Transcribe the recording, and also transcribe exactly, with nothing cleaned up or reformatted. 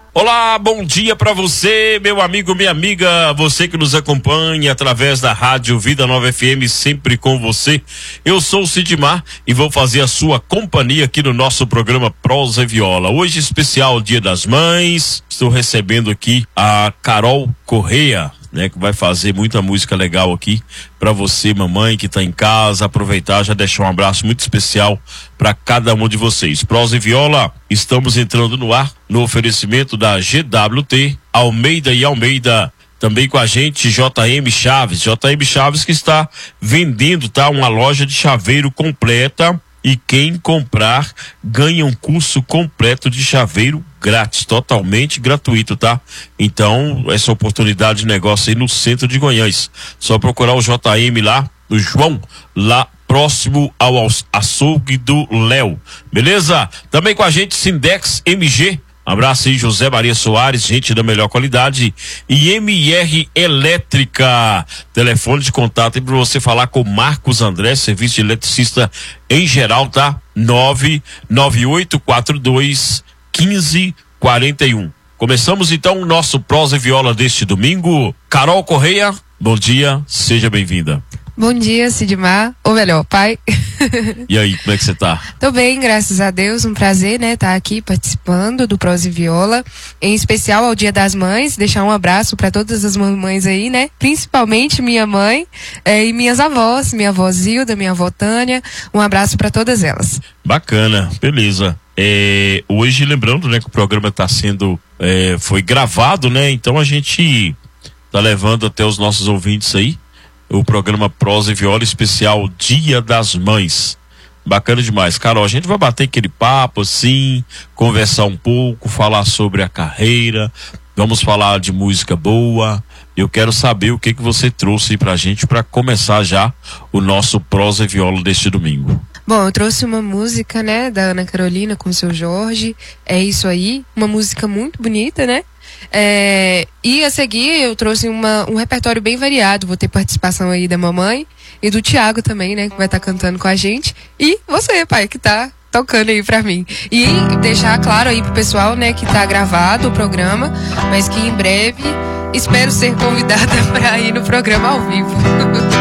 Olá, bom dia pra você, meu amigo, minha amiga, você que nos acompanha através da Rádio Vida Nova F M, sempre com você. Eu sou o Sidmar e vou fazer a sua companhia aqui no nosso programa Prosa e Viola. Hoje, especial Dia das Mães, estou recebendo aqui a Carol Correia, né, que vai fazer muita música legal aqui pra você, mamãe, que tá em casa. Aproveitar, já deixar um abraço muito especial pra cada um de vocês. Prosa e Viola, estamos entrando no ar no oferecimento da G W T, Almeida e Almeida. Também com a gente, J M Chaves. J M Chaves que está vendendo, tá? Uma loja de chaveiro completa. E quem comprar ganha um curso completo de chaveiro grátis, totalmente gratuito, tá? Então, essa oportunidade de negócio aí no centro de Goiânia. Só procurar o J M lá, o João, lá próximo ao açougue do Léo. Beleza? Também com a gente, Sindex M G. Abraço aí, José Maria Soares, gente da melhor qualidade. E M R Elétrica, telefone de contato aí para você falar com Marcos André, serviço de eletricista em geral, tá? nove nove oito quatro dois um cinco quatro um. Começamos então o nosso Prosa e Viola deste domingo. Carol Correia, bom dia, seja bem-vinda. Bom dia, Sidmar, ou melhor, pai. E aí, como é que você tá? Tô bem, graças a Deus, um prazer, né, estar aqui participando do Prosa e Viola, em especial ao Dia das Mães, deixar um abraço para todas as mamães aí, né, principalmente minha mãe é, e minhas avós, minha avó Zilda, minha avó Tânia, um abraço para todas elas. Bacana, beleza. É, hoje, lembrando, né, que o programa tá sendo, é, foi gravado, né, então a gente tá levando até os nossos ouvintes aí o programa Prosa e Viola especial Dia das Mães. Bacana demais. Carol, a gente vai bater aquele papo assim, conversar um pouco, falar sobre a carreira, vamos falar de música boa. Eu quero saber o que que você trouxe aí pra gente para começar já o nosso Prosa e Viola deste domingo. Bom, eu trouxe uma música, né, da Ana Carolina com o seu Jorge, é isso aí, uma música muito bonita, né? É, e a seguir eu trouxe uma, um repertório bem variado. Vou ter participação aí da mamãe e do Thiago também, né, que vai estar tá cantando com a gente. E você, pai, que tá tocando aí pra mim. E deixar claro aí pro pessoal, né, que tá gravado o programa, mas que em breve espero ser convidada pra ir no programa ao vivo.